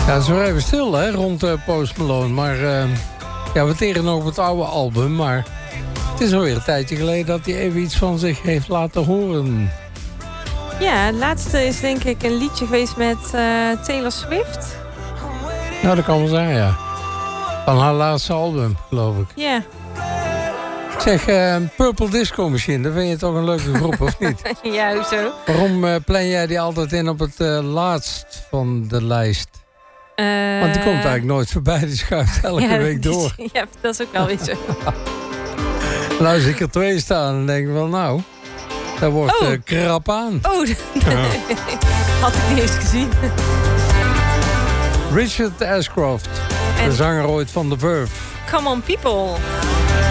Ja, het is weer even stil hè, rond Post Malone. Maar ja, we teren nog op het oude album. Maar het is alweer een tijdje geleden dat hij even iets van zich heeft laten horen. Ja, het laatste is denk ik een liedje geweest met Taylor Swift. Nou, dat kan wel zijn, ja. Van haar laatste album, geloof ik. Ja. Zeg, Purple Disco Machine, dat vind je toch een leuke groep, of niet? Ja, hoezo? Waarom plan jij die altijd in op het laatst van de lijst? Want die komt eigenlijk nooit voorbij, die schuift elke week door. Ja, dat is ook wel weer zo. Nou, zie ik er 2 staan en denk ik wel, nou, dat wordt krap aan. Oh, had ik niet eens gezien. Richard Ashcroft, de zanger ooit van The Verve. Come on, people.